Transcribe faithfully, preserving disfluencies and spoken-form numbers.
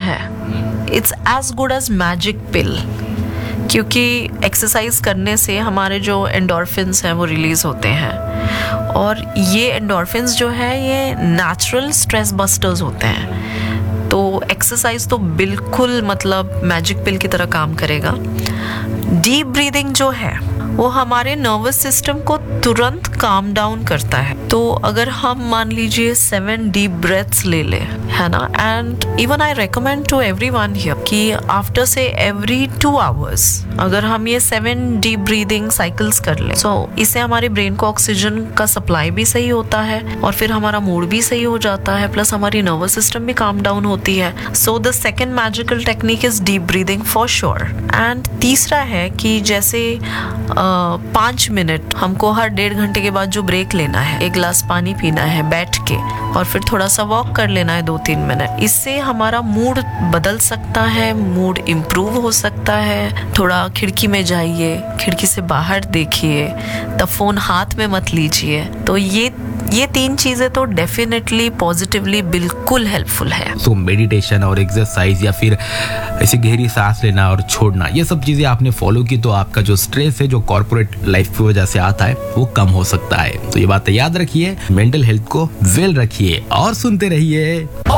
है, it's as good as magic पिल, क्योंकि exercise करने से हमारे जो एंडोर्फिन्स हैं वो रिलीज होते हैं, और ये एंडोर्फिन्स जो है ये नेचुरल स्ट्रेस बस्टर्स होते हैं। तो एक्सरसाइज तो बिल्कुल मतलब मैजिक पिल की तरह काम करेगा। डीप ब्रीदिंग जो है वो हमारे नर्वस सिस्टम को तुरंत काम डाउन करता है। तो अगर हम मान लीजिए सेवन डीप ब्रेथ्स ले लें, है ना, and even I recommend to everyone here कि आफ्टर से एवरी टू आवर्स अगर हम ये सेवन डीप ब्रीदिंग साइकिल्स कर लें, सो so, इससे हमारे ब्रेन को ऑक्सीजन का सप्लाई भी सही होता है और फिर हमारा मूड भी सही हो जाता है, प्लस हमारी नर्वस सिस्टम भी काम डाउन होती है। So the second magical technique is deep breathing for sure. And तीसरा है कि जैसे पाँच मिनट हमको हर डेढ़ घंटे के बाद जो ब्रेक लेना है, एक गिलास पानी पीना है बैठ के, और फिर थोड़ा सा वॉक कर लेना है दो तीन मिनट। इससे हमारा मूड बदल सकता है, मूड इम्प्रूव हो सकता है। थोड़ा खिड़की में जाइए, खिड़की से बाहर देखिए, तब फोन हाथ में मत लीजिए। तो ये ये तीन चीजें तो डेफिनेटली पॉजिटिवली बिल्कुल हेल्पफुल है। सो मेडिटेशन और एक्सरसाइज या फिर ऐसे गहरी सांस लेना और छोड़ना, ये सब चीजें आपने फॉलो की तो आपका जो स्ट्रेस है जो कॉर्पोरेट लाइफ की वजह से आता है वो कम हो सकता है। तो ये बात याद रखिए, मेंटल हेल्थ को वेल रखिए और सुनते रहिए।